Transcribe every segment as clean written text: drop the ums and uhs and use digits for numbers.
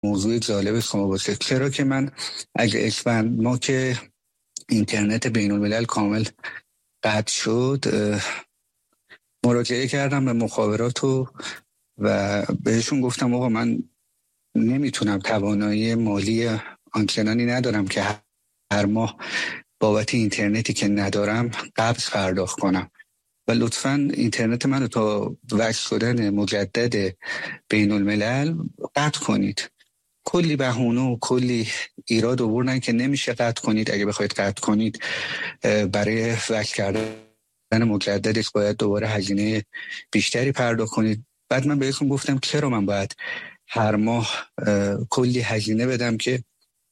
موضوع جالب شما باشه. چرا که من اگه اسفند ما که اینترنت بین الملل کامل قطع شد، مراجعه کردم به مخابرات و بهشون گفتم آقا من نمیتونم، توانایی مالی آنچنانی ندارم که هر ماه بابت اینترنتی که ندارم قبض پرداخت کنم و لطفاً اینترنت منو تا وصل شدن مجدد بین الملل قطع کنید. کلی بهونه و کلی ایراد آوردن که نمیشه قطع کنید. اگه بخواید قطع کنید برای وصل کردن مجددش باید دوباره هزینه بیشتری پرداخت کنید. بعد من بهشون گفتم چرا من باید هر ماه کلی هزینه بدم که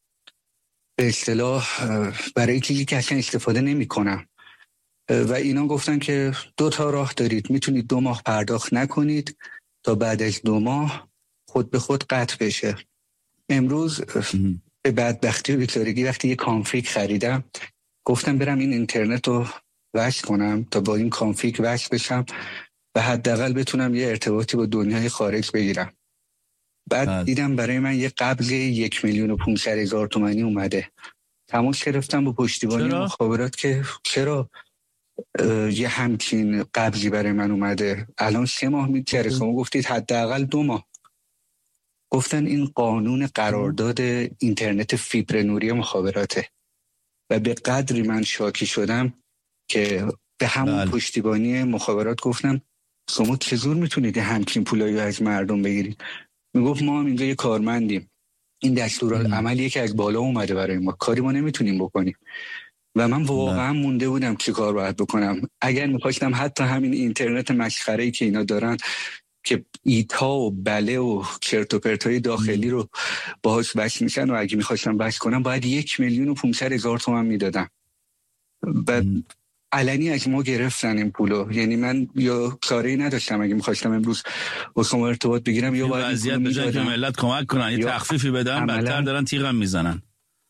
به اصطلاح برای چیزی که اصلا استفاده نمی کنم. و اینا گفتن که 2 راه دارید، میتونید 2 ماه پرداخت نکنید تا بعد از 2 ماه خود به خود قطع بشه. امروز به بدبختی و بیچارگی وقتی یه کانفیگ خریدم گفتم برم این اینترنت رو وصل کنم تا با این کانفیگ وصل بشم و حداقل بتونم یه ارتباطی با دنیای خارج بگیرم. بعد دیدم برای من یه قبض 1,500,000 تومانی اومده. تماس گرفتم با پشتیبانی مخابرات که چرا یه همچین قبضی برای من اومده. الان 3 ماه میگذره، شما گفتید حداقل 2 ماه. گفتن این قانون قرارداد اینترنت فیبر نوری مخابراته و به قدری من شاکی شدم که به همون پشتیبانی مخابرات گفتم شما چجور میتونید همچین پولایی از مردم بگیرید؟ میگفت ما هم اینجا یه کارمندیم، این دستورالعملیه که از بالا اومده برای ما، کاری ما نمیتونیم بکنیم. و من واقعا مونده بودم چی کار باید بکنم. اگر میخواستم حتی همین اینترنت مسخره‌ای که اینا دارن که ایتا و بله و چرت و پرتای داخلی رو باهاش بس میشن و اگه میخواستم بس کنم باید 1,500,000 تومان میدادم و علنی از ما گرفتن این پولو. یعنی من یا چاره‌ای نداشتم، اگه میخواستم امروز با شما ارتباط بگیرم یا باید وضعیت به جای که ملت کمک کنن یه تخفیفی بدن بدتر دارن تیغم میزنن.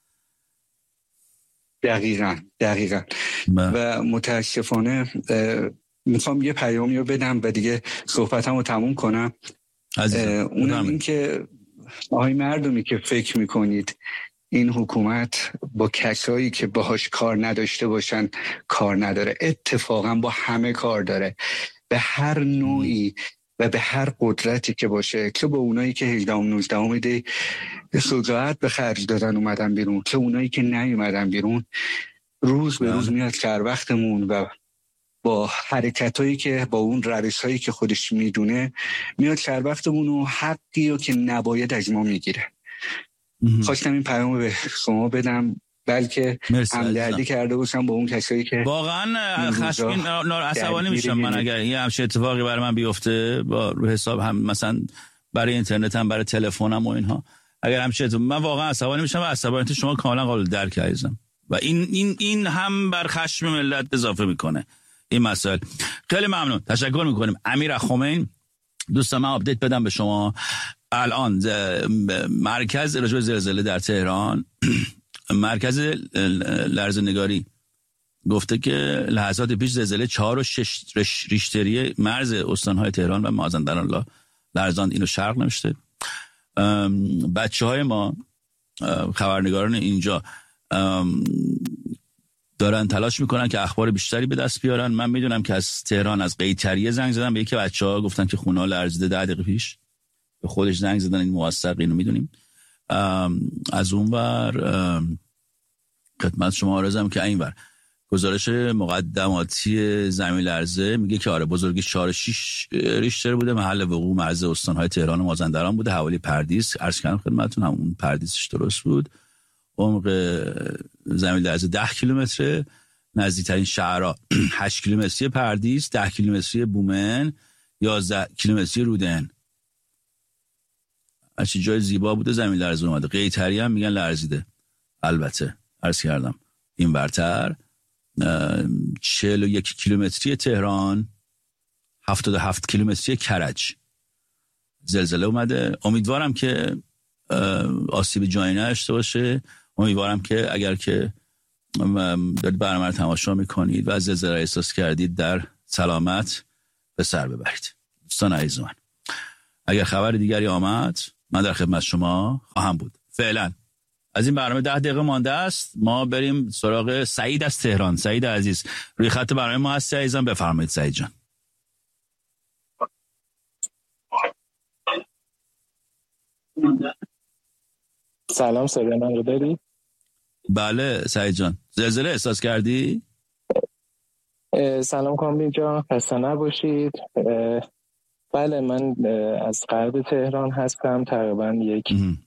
دقیقاً. و متاسفانه میخوام یه پیامی رو بدم و دیگه صحبتمو تموم کنم. اونم این که آهای مردمی که فکر میکنید این حکومت با کسایی که باهاش کار نداشته باشن کار نداره، اتفاقا با همه کار داره، به هر نوعی و به هر قدرتی که باشه، که با اونایی که 18 دی شجاعت به خرج دادن اومدن بیرون، که اونایی که نیومدن بیرون، روز به روز میاد سر وقتمون و با حرکتایی که با اون روش‌هایی که خودش میدونه میاد سر وقتمون و حقی رو که نباید از ما میگیره. خواستم این پیامو به شما بدم، بلکه همدردی کرده باشم با اون کسایی که واقعا خشمگین عصبانی میشم من اگر یه همچین اتفاقی برای من بیفته، با رو حساب هم مثلا برای اینترنتم برای تلفنم و اینها، اگر همچین من واقعا عصبانی میشم و عصبانیت شما کاملا قابل درک عزیزم و این هم بر خشم ملت اضافه میکنه این مسائل. خیلی ممنون، تشکر میکنیم. امیر خمین دوستان، من آپدیت بدم به شما. الان مرکز راجع به زلزله در تهران مرکز لرزه‌نگاری گفته که لحظات پیش زلزله 4.6 ریشتری مرز استان‌های تهران و مازندران لرزاند. اینو شرق نوشته. بچه‌های ما خبرنگاران اینجا دارن تلاش میکنن که اخبار بیشتری به دست بیارن. من میدونم که از تهران از قیطریه زنگ زدن به یکی بچه‌ها، گفتن که خونه‌ها لرزیده. 10 دقیقه پیش به خودش زنگ زدن، این موثق، اینو میدونیم. از اون ور خدمت شما عرضم که این ور گزارش مقدماتی زمین لرزه میگه که آره بزرگی 4.6 ریشتر بوده، محل وقوع مرز استان‌های تهران و مازندران بوده، حوالی پردیس. عرض کردم خدمتتون همون پردیسش درست بود. عمق زمین لرزه 10 کیلومتره. نزدیکترین شهرها 8 کیلومتری پردیس، 10 کیلومتری بومن، 11 کیلومتری رودن. هرچی جای زیبا بوده زمین لرزه اومده. قیطریه هم میگن لرزیده. البته عرض کردم این برتر 41 کیلومتری تهران، 77 کیلومتری کرج زلزله اومده. امیدوارم که آسیب جانی نداشته باشه. امیدوارم که اگر که دارید برنامه رو تماشا میکنید و از زلزله احساس کردید در سلامت به سر ببرید. دوستان عزیز من، اگر خبر دیگری آمد من در خدمت شما خواهم بود. فعلا از این برنامه 10 دقیقه مانده است، ما بریم سراغ سعید از تهران. سعید عزیز روی خط برنامه ما هستی عزیزم، بفرمایید سعید جان. سلام، صدای من رو داری؟ بله سعید جان، زلزله احساس کردی؟ سلام کامبیز جان، خسته نباشید. بله من از غرب تهران هستم، تقریبا یک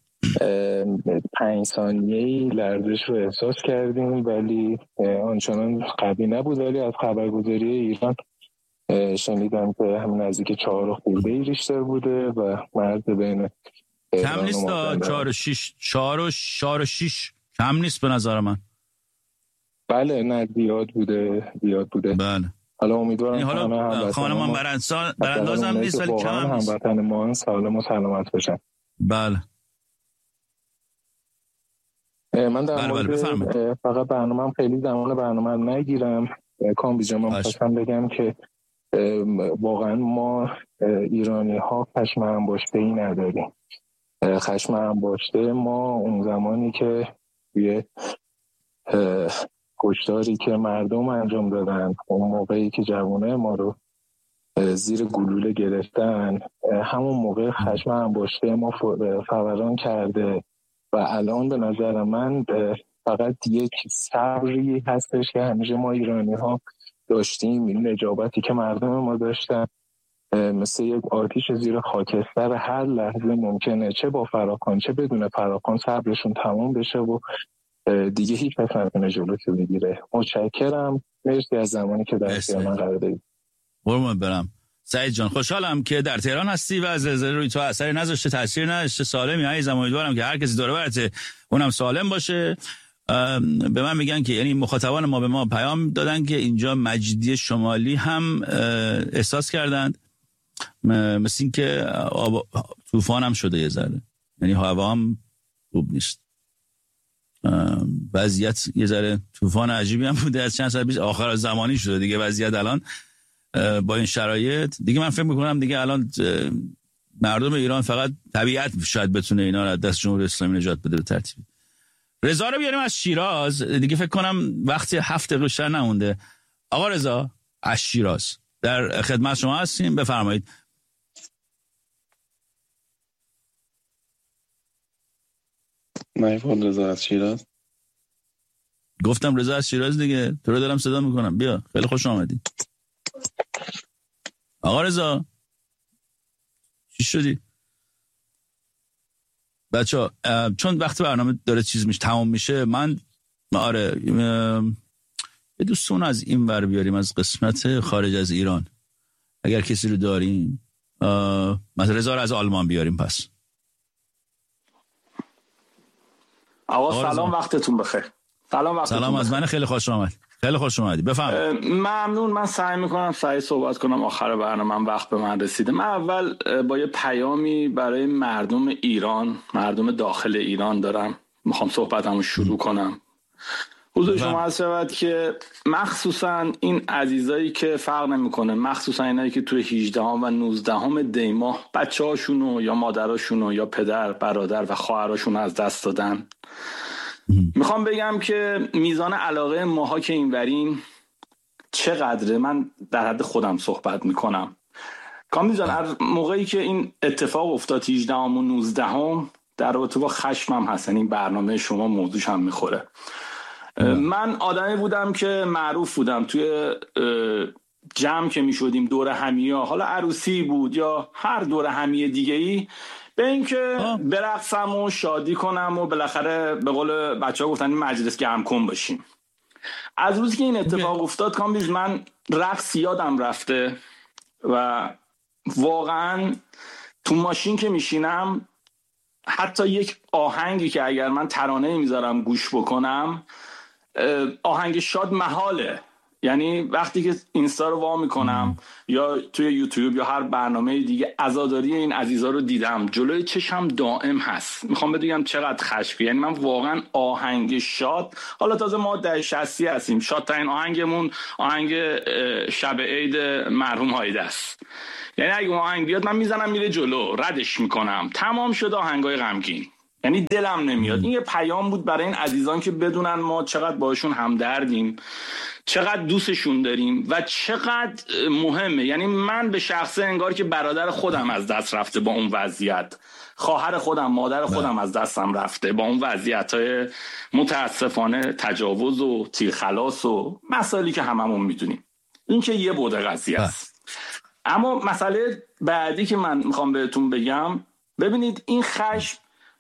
5 ثانیه‌ای لرزش رو احساس کردیم ولی آنچنان قوی نبود، ولی از خبرگزاری ایران شنیدم که همین نزدیک 4 خورده ای ریشتر بوده و مرز بین کم نیست، 4 و 6 کم نیست به نظر من. بله نه زیاد بوده. بله حالا امیدوارم حالا خانمان براندازم نیست ولی کم هم نیست، هموطن ما سالم و سلامت باشن. بله من در مورد فقط برنامه‌ام خیلی زمان برنامه نگیرم. کامبیز جان، من خواستم بگم که واقعا ما ایرانی ها خشم انباشته‌ای نداریم. خشم انباشته ما اون زمانی که توی کشتاری که مردم انجام دادن، اون موقعی که جوانه ما رو زیر گلوله گرفتن، همون موقع خشم انباشته ما فوران کرده و الان به نظر من فقط یک صبری هستش که همیشه ما ایرانی ها داشتیم. این نجابتی که مردم ما داشتن مثل یک آتیش زیر خاکستر، هر لحظه ممکنه چه با فراخوان چه بدون فراخوان صبرشون تمام بشه و دیگه هیچ کس نتونه جلوشو بگیره. متشکرم، مرسی از زمانی که در اختیار من قرار دادید. قربونت برم سعید جان، خوشحالم که در تهران هستی و از زلزله روی تو اثری نذاشته، تاثیر نداشته، سالمی عزیزم. امیدوارم که هر کسی دور و برت اونم سالم باشه. به من میگن که یعنی مخاطبان ما به ما پیام دادن که اینجا مجدی شمالی هم احساس کردند، مثل این که طوفان هم شده یه ذره، یعنی هوا هم خوب نیست، وضعیت یه ذره طوفان عجیبی هم بوده از چند سال پیش، آخر زمانی شده دیگه وضعیت الان با این شرایط دیگه. من فکر میکنم دیگه الان مردم ایران فقط طبیعت شاید بتونه اینا رو از دست جمهوری اسلامی نجات بده به ترتیب. رضا رو بیاریم از شیراز دیگه، فکر کنم وقتی 7 دقیقه بیشتر نمونده. آقا رضا از شیراز در خدمت شما هستیم، بفرمایید. من رضا از شیراز گفتم رضا از شیراز دیگه، تو رو دارم صدا میکنم، بیا. خیلی خوش آمدی آقا رضا. چی شدی بچه؟ چون وقتی برنامه داره چیز میشه تمام میشه، من یه دوستون از این ور بیاریم از قسمت خارج از ایران اگر کسی رو داریم. مثلا رضا رو از آلمان بیاریم. پس آقا سلام، وقتتون بخیر. سلام از من، خیلی خوش آمد. خیلی خوش اومدی، بفرمایید. ممنون. من سعی میکنم سریع صحبت کنم، آخر برنامه وقت به من رسیده. من اول با یه پیامی برای مردم ایران، مردم داخل ایران دارم، میخوام صحبتمو شروع کنم. حضور شما عرض شود که مخصوصا این عزیزایی که فرق نمیکنه، مخصوصا اینایی که توی 18 و 19 دی ماه بچه‌هاشونو یا مادراشونو یا پدر، برادر و خواهراشونو از دست دادن، میخوام بگم که میزان علاقه ماها که اینورین چقدره. من در حد خودم صحبت میکنم. کامبیز جان، موقعی که این اتفاق افتاد 18 و 19 در رابطه با خشمم هستن، این برنامه شما موضوعش هم میخوره. من آدمی بودم که معروف بودم توی جمع که میشدیم دور همیه، حالا عروسی بود یا هر دور همیه دیگه‌ای، به این که برقصم و شادی کنم و بالاخره به قول بچه‌ها گفتن مجلس گرم کن باشیم. از روزی که این اتفاق افتاد کامبیز، من رقص یادم رفته و واقعا تو ماشین که میشینم حتی یک آهنگی که اگر من ترانه میذارم گوش بکنم، آهنگ شاد محاله. یعنی وقتی که اینستا رو وا میکنم یا توی یوتیوب یا هر برنامه دیگه عزاداری این عزیزا رو دیدم، جلوی چشم دائم هست. میخوام بگم چقدر خشکی، یعنی من واقعا آهنگ شاد، حالا تازه ما در 60 هستیم، شادترین آهنگمون آهنگ شب عید مرحوم هایده است. یعنی اگه آهنگ بیاد من میزنم میره جلو، ردش میکنم، تمام شد آهنگای غمگین. یعنی دلم نمیاد. این یه پیام بود برای این عزیزان که بدونن ما چقدر باشون همدردیم، چقدر دوستشون داریم و چقدر مهمه. یعنی من به شخصه انگار که برادر خودم از دست رفته با اون وضعیت، خواهر خودم، مادر خودم از دستم رفته با اون وضعیت‌های متاسفانه تجاوز و تیرخلاص و مسائلی که هممون میدونیم. این که یه بوده قضیه است. اما مسئله بعدی که من میخوام بهتون بگم، ببینید این خشم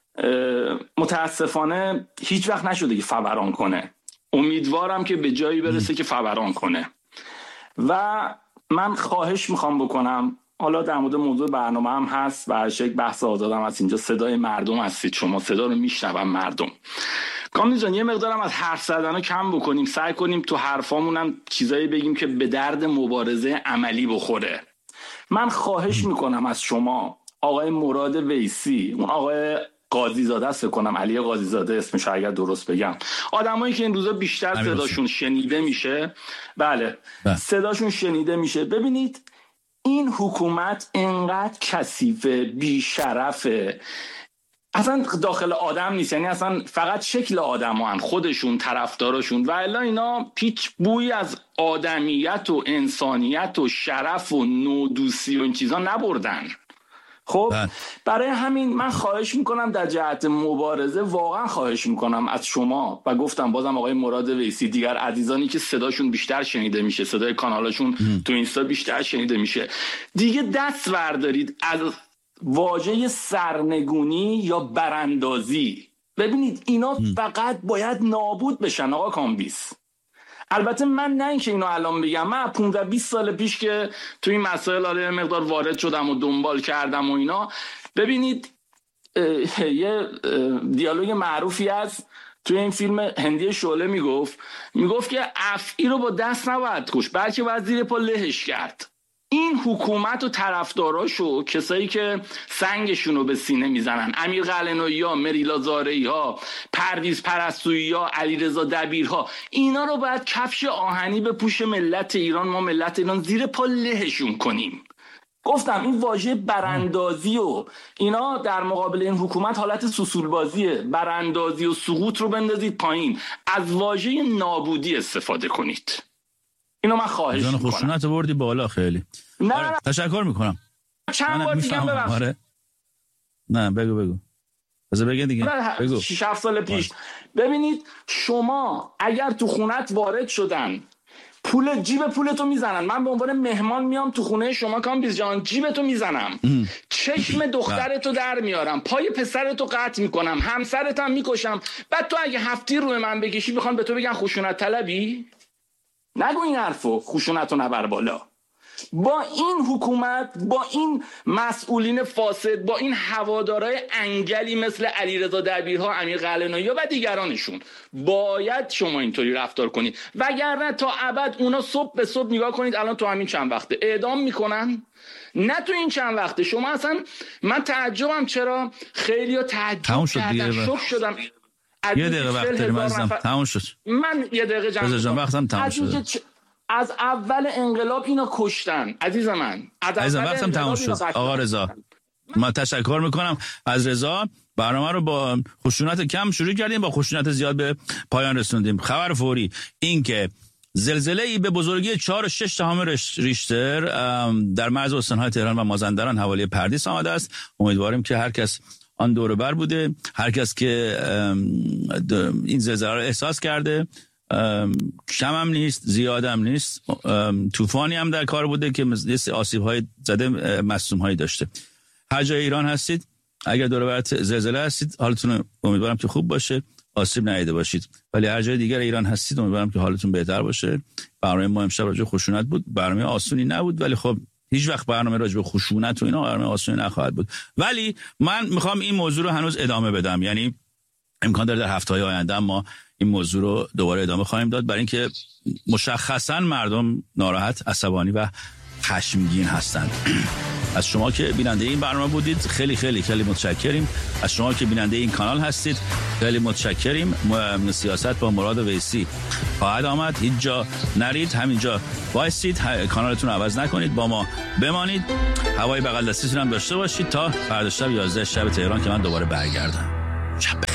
متاسفانه هیچ وقت نشده که فوران کنه. امیدوارم که به جایی برسه که فوران کنه. و من خواهش میخوام بکنم، حالا در مورد موضوع برنامه هم هست و یک بحث آزادم هست اینجا، صدای مردم هستید شما، صدا رو میشنون مردم. کاملی جان یه مقدارم از حرف زدن رو کم بکنیم، سعی کنیم تو حرفامون هم چیزایی بگیم که به درد مبارزه عملی بخوره. من خواهش میکنم از شما آقای مراد ویسی، اون آقای قاضی زاده است فکر کنم، علی قاضی زاده اسمش اگر درست بگم، آدمایی که این روزا بیشتر صداشون شنیده میشه، بله صداشون شنیده میشه. ببینید این حکومت انقدر کثیفه، بیشرفه، اصلا داخل آدم نیست، یعنی اصلا فقط شکل آدمان، خودشون، طرفداراشون، و الا اینا هیچ بویی از آدمیت و انسانیت و شرف و نودوسی و این چیزا نبردن. خب برای همین من خواهش میکنم در جهت مبارزه، واقعا خواهش میکنم از شما، و گفتم بازم آقای مراد ویسی، دیگر عزیزانی که صداشون بیشتر شنیده میشه، صدای کانالشون تو اینستا بیشتر شنیده میشه، دیگه دست بردارید از واژه سرنگونی یا براندازی. ببینید اینا فقط باید نابود بشن آقا کامبیس. البته من نه اینکه اینو الان بگم، من 15-20 سال پیش که تو این مسائل آره مقدار وارد شدم و دنبال کردم و اینا، ببینید یه دیالوگ معروفی هست توی این فیلم هندی شعله، میگفت که افعی رو با دست نباید کش، بلکه باید زیر پا لهش کرد. این حکومت و طرفداراشو، کسایی که سنگشون رو به سینه میزنن، امیر قلعه‌نویی ها، مریلا زارعی ها، پرویز پرستویی ها، علیرضا دبیر ها، اینا رو باید کفش آهنی به پوش ملت ایران، ما ملت ایران زیر پا لهشون کنیم. گفتم این واژه براندازی و اینا در مقابل این حکومت حالت سوسول بازیه. براندازی و سقوط رو بندازید پایین، از واژه نابودی استفاده کنید. اینو من خواهش میکنم. خشونت بردی بالا خیلی. نه آره. تشکر میکنم. چند بار دیگه ببخشید. آره. نه بگو. بذار بگم دیگه. بگو. 6-7 سال پیش. ببینید شما اگر تو خونت وارد شدن، جیب پولتو میزنن، من به عنوان مهمان میام تو خونه شما کامبیز جان، جیبتو میزنم، چشم دخترتو در میارم، پای پسرتو قطع میکنم، همسرت هم میکشم، بعد تو اگه هفتی روی من بکشی بخوام به تو بگن خشونت طلبی؟ نگو این حرفو، خشونتو نبر بالا. با این حکومت، با این مسئولین فاسد، با این هوادارهای انگلی مثل علیرضا دبیرها، امیر قلعه‌نویی و دیگرانشون باید شما اینطوری رفتار کنید، وگرنه تا ابد اونا صبح به صبح نگاه کنید الان تو همین چند وقته اعدام میکنن، نه تو این چند وقته. شما اصلا من تعجبم چرا خیلی‌ها تعجب کردن، شوک شدم. یه دقیقه وقت داریم عزیزم، تموم شد. من یه دقیقه جمع وقتم تموم شد. از اول انقلاب اینا کشتن عزیز من. عزیزم وقتم تموم شد. آقا رضا ما تشکر میکنم از رضا. برنامه رو با خشونت کم شروع کردیم، با خشونت زیاد به پایان رسوندیم. خبر فوری این که زلزله‌ای به بزرگی 4.6 ریشتر در مرز استان‌های تهران و مازندران حوالی پردیس آمده است. امیدواریم که هر کس آن دور بر بوده، هر کس که این زلزله رو احساس کرده، کم هم نیست زیاد هم نیست، طوفانی هم در کار بوده که آسیب های زده، مصدوم هایی داشته. هر جای ایران هستید، اگر دور و بر زلزله هستید، حالتون امیدوارم که خوب باشه، آسیب ندیده باشید. ولی هر جای دیگر ایران هستید امیدوارم که حالتون بهتر باشه. برنامه ما امشب راجع به خشونت بود، برنامه آسونی نبود، ولی خب هیچ وقت برنامه راجع به خشونت و اینا برنامه آسونی نخواهد بود. ولی من میخوام این موضوع رو هنوز ادامه بدم، یعنی امکان داره در هفته‌های آینده ما این موضوع رو دوباره ادامه خواهیم داد، برای اینکه مشخصا مردم ناراحت، عصبانی و خشمگین هستند. از شما که بیننده این برنامه بودید خیلی خیلی خیلی متشکریم. از شما که بیننده این کانال هستید خیلی متشکریم. سیاست با مراد ویسی خواهد آمد. هیچ جا نرید، همینجا وایسید، کانالتون رو عوض نکنید، با ما بمانید، هوای بغل دستیتون هم داشته باشید تا فردا شب 11 شب تهران که من دوباره برگردم.